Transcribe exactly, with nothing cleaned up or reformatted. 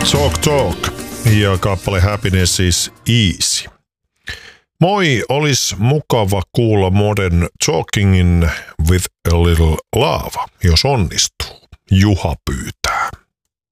Talk Talk ja kappale Happiness is Easy. Moi, olis mukava kuulla Modern Talkingin With a Little Love, jos onnistuu. Juha pyytää.